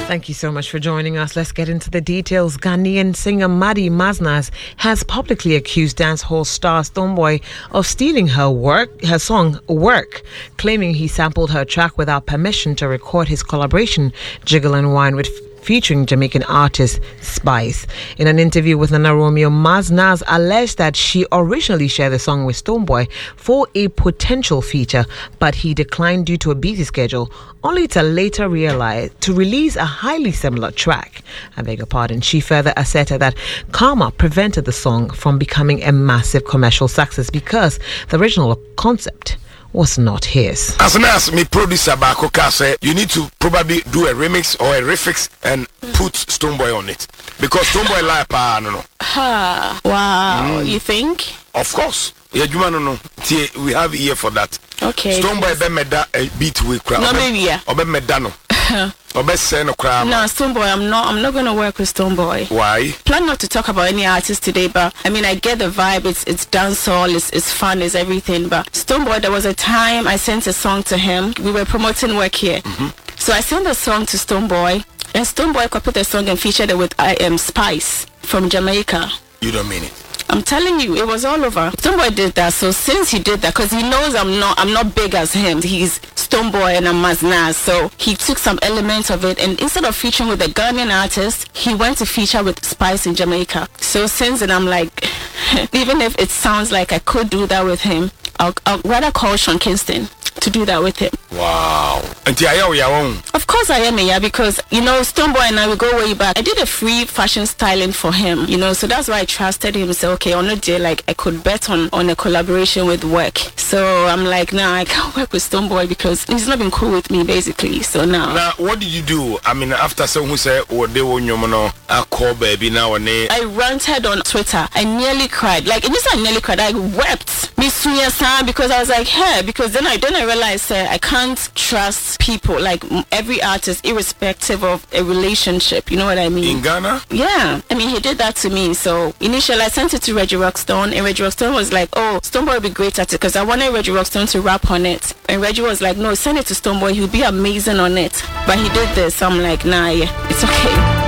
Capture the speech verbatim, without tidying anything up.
Thank you so much for joining us. Let's get into the details. Ghanaian singer Maddie Masnas has publicly accused dancehall star Stonebwoy of stealing her work, her song Work, claiming he sampled her track without permission to record his collaboration Jiggle and Wine with featuring Jamaican artist Spice. In an interview with Nana Romeo, Masnas alleged that she originally shared the song with Stonebwoy for a potential feature, but he declined due to a busy schedule, only to later realize to release a highly similar track. I beg your pardon. She further asserted that karma prevented the song from becoming a massive commercial success because the original concept was not his. As an as me producer Bakoka said, you need to probably do a remix or a refix and put Stonebwoy on it. Because Stonebwoy like pa no no. Ha. Wow. Mm. You think? Of course. Yeah, you no no. We have ear for that. Okay. Stonebwoy be meda a beat with crowd. No baby yeah. Obe meda no. Obe say no crowd. No, Stonebwoy, I'm not I'm not gonna work with Stonebwoy. Why? Plan not to talk about any artist today, but I mean I get the vibe, it's it's dancehall, it's it's fun, it's everything. But Stonebwoy, there was a time I sent a song to him. We were promoting work here. Mm-hmm. So I sent a song to Stonebwoy, and Stonebwoy copied the song and featured it with I am Spice from Jamaica. You don't mean it. I'm telling you, it was all over. Stonebwoy did that, so since he did that, because he knows I'm not I'm not big as him, he's Stonebwoy and I'm Masnas, so he took some elements of it, and instead of featuring with a Ghanaian artist, he went to feature with Spice in Jamaica. So since then, I'm like, even if it sounds like I could do that with him, I'll, I'll rather call Sean Kingston to do that with him. Wow. And your own. Of course I am, yeah, because, you know, Stonebwoy and I, we go way back. I did a free fashion styling for him, you know, so that's why I trusted him. So, okay, on a day, like, I could bet on, on a collaboration with work. So I'm like, nah, I can't work with Stonebwoy because he's not been cool with me, basically. So now. Now, what did you do? I mean, after someone who said, oh, they were your I call baby now and then. I ranted on Twitter. I nearly cried. Like, it just I nearly cried. I wept. Miss Suya-san, because I was like, hey, because then I then I realized uh, I can't trust people, like every artist, irrespective of a relationship. You know what I mean? In Ghana? Yeah. I mean, he did that to me. So initially, I sent it to Reggie Rockstone, and Reggie Rockstone was like, oh, Stonebwoy would be great at it because I wanted Reggie Rockstone to rap on it. And Reggie was like, no, send it to Stonebwoy. He would be amazing on it. But he did this. So I'm like, nah, yeah, it's okay.